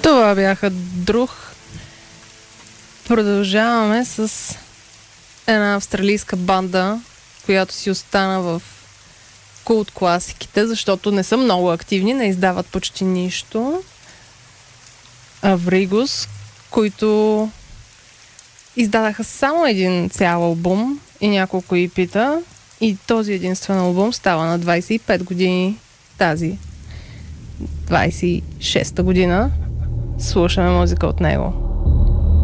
Това бяха Друг. Продължаваме с една австралийска банда, която си остана в култ класиките, защото не са много активни, не издават почти нищо. Авригус, които издадаха само един цял албум и няколко EP-та, и този единствен албум става на 25 години тази 26-та година. Слушаме музика от него.